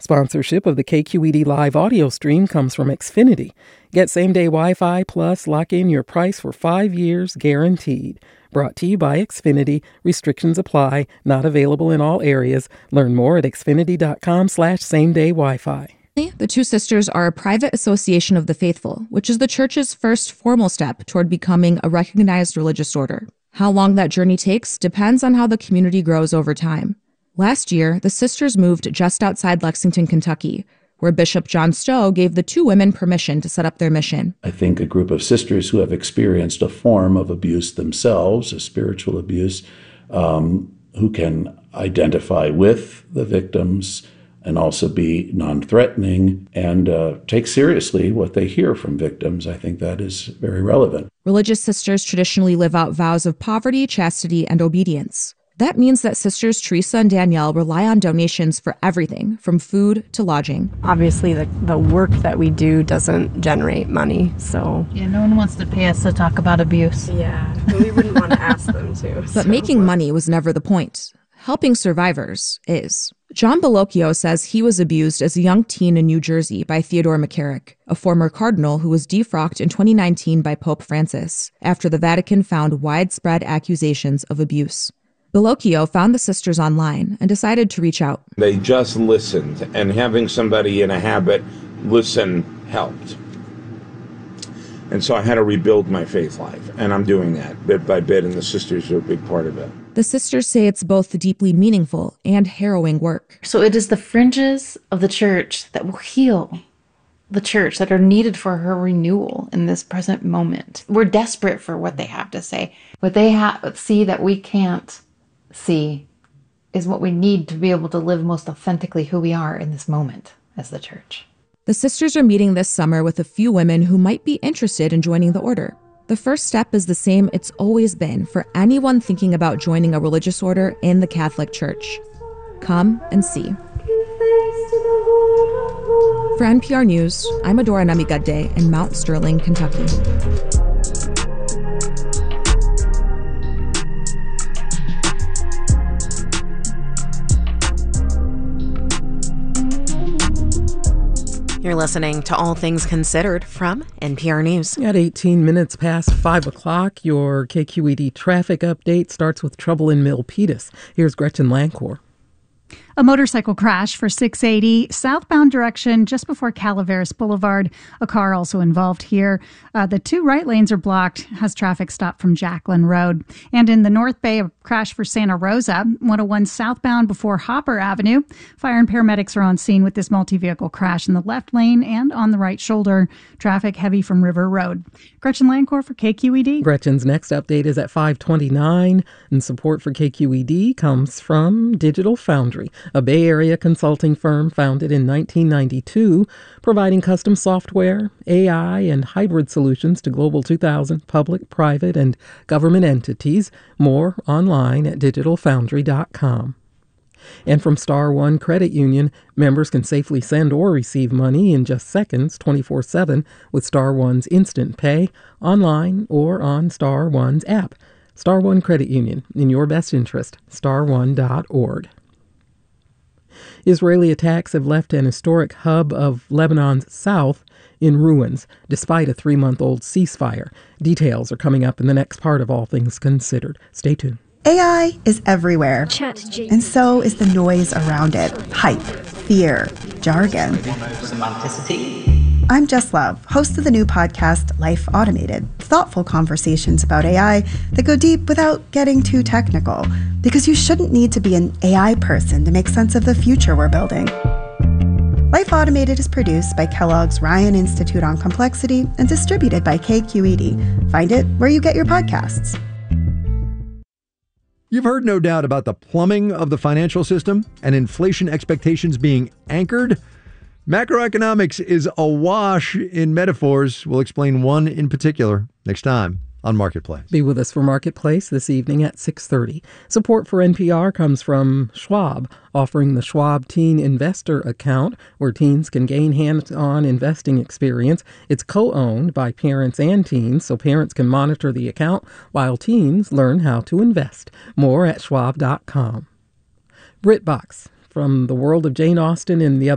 Sponsorship of the KQED live audio stream comes from Xfinity. Get same-day Wi-Fi plus lock in your price for 5 years guaranteed. Brought to you by Xfinity. Restrictions apply. Not available in all areas. Learn more at xfinity.com/same-day Wi-Fi. The Two Sisters are a private association of the faithful, which is the church's first formal step toward becoming a recognized religious order. How long that journey takes depends on how the community grows over time. Last year, the sisters moved just outside Lexington, Kentucky, where Bishop John Stowe gave the two women permission to set up their mission. I think a group of sisters who have experienced a form of abuse themselves, a spiritual abuse, who can identify with the victims and also be non-threatening and take seriously what they hear from victims. I think that is very relevant. Religious sisters traditionally live out vows of poverty, chastity, and obedience. That means that Sisters Teresa and Danielle rely on donations for everything, from food to lodging. Obviously, the work that we do doesn't generate money, so... Yeah, no one wants to pay us to talk about abuse. Yeah, we wouldn't want to ask them to. But making money was never the point. Helping survivors is. John Bellocchio says he was abused as a young teen in New Jersey by Theodore McCarrick, a former cardinal who was defrocked in 2019 by Pope Francis, after the Vatican found widespread accusations of abuse. Bellocchio found the sisters online and decided to reach out. They just listened, and having somebody in a habit listen helped. And so I had to rebuild my faith life, and I'm doing that bit by bit, and the sisters are a big part of it. The sisters say it's both deeply meaningful and harrowing work. So it is the fringes of the church that will heal the church, that are needed for her renewal in this present moment. We're desperate for what they have to say. What they see that we can't see is what we need to be able to live most authentically who we are in this moment as the church. The sisters are meeting this summer with a few women who might be interested in joining the order. The first step is the same it's always been for anyone thinking about joining a religious order in the Catholic Church. Come and see. For NPR News, I'm Adora Namigadde in Mount Sterling, Kentucky. You're listening to All Things Considered from NPR News. At 18 minutes past 5 o'clock, your KQED traffic update starts with trouble in Milpitas. Here's Gretchen Lancor. A motorcycle crash for 680 southbound direction just before Calaveras Boulevard. A car also involved here. The two right lanes are blocked, has traffic stopped from Jacqueline Road. And in the North Bay, a crash for Santa Rosa, 101 southbound before Hopper Avenue. Fire and paramedics are on scene with this multi-vehicle crash in the left lane and on the right shoulder. Traffic heavy from River Road. Gretchen Lancor for KQED. Gretchen's next update is at 5:29, and support for KQED comes from Digital Foundry, a Bay Area consulting firm founded in 1992, providing custom software, AI, and hybrid solutions to Global 2000 public, private, and government entities. More online at digitalfoundry.com. And from Star One Credit Union, members can safely send or receive money in just seconds, 24/7, with Star One's Instant Pay, online or on Star One's app. Star One Credit Union, in your best interest, starone.org. Israeli attacks have left an historic hub of Lebanon's south in ruins, despite a 3-month-old ceasefire. Details are coming up in the next part of All Things Considered. Stay tuned. AI is everywhere, and so is the noise around it. Hype, fear, jargon. I'm Jess Love, host of the new podcast, Life Automated. Thoughtful conversations about AI that go deep without getting too technical. Because you shouldn't need to be an AI person to make sense of the future we're building. Life Automated is produced by Kellogg's Ryan Institute on Complexity and distributed by KQED. Find it where you get your podcasts. You've heard no doubt about the plumbing of the financial system and inflation expectations being anchored. Macroeconomics is awash in metaphors. We'll explain one in particular next time on Marketplace. Be with us for Marketplace this evening at 6:30. Support for NPR comes from Schwab, offering the Schwab Teen Investor Account, where teens can gain hands-on investing experience. It's co-owned by parents and teens, so parents can monitor the account while teens learn how to invest. More at schwab.com. BritBox, from the world of Jane Austen and the